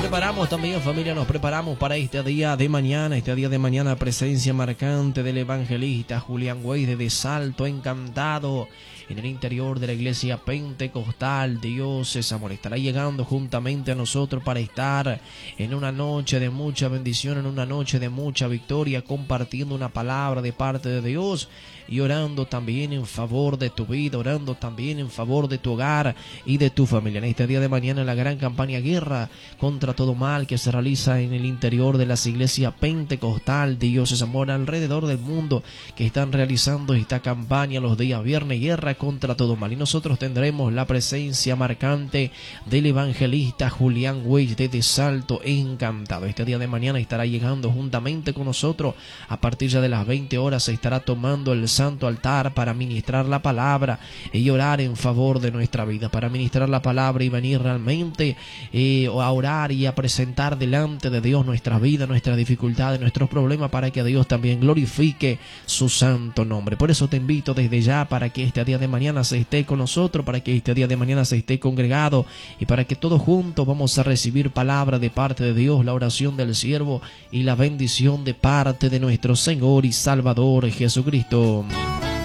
preparamos también, familia, nos preparamos para este día de mañana, presencia marcante del evangelista Julián Weiss de Salto Encantado, en el interior de la iglesia pentecostal. Dios es amor, estará llegando juntamente a nosotros para estar en una noche de mucha bendición, en una noche de mucha victoria, compartiendo una palabra de parte de Dios y orando también en favor de tu vida, orando también en favor de tu hogar y de tu familia. En este día de mañana, la gran campaña Guerra contra todo mal que se realiza en el interior de las iglesias pentecostal, Dios es amor, alrededor del mundo, que están realizando esta campaña los días viernes, Guerra contra todo mal. Y nosotros tendremos la presencia marcante del evangelista Julián Weiss de Salto Encantado. Este día de mañana estará llegando juntamente con nosotros. A partir ya de las 20 horas se estará tomando el santo altar para ministrar la palabra y orar en favor de nuestra vida, para ministrar la palabra y venir realmente a orar y a presentar delante de Dios nuestra vida, nuestras dificultades, nuestros problemas, para que Dios también glorifique su santo nombre. Por eso te invito desde ya para que este día de mañana se esté con nosotros, para que este día de mañana se esté congregado y para que todos juntos vamos a recibir palabra de parte de Dios, la oración del siervo y la bendición de parte de nuestro Señor y Salvador Jesucristo.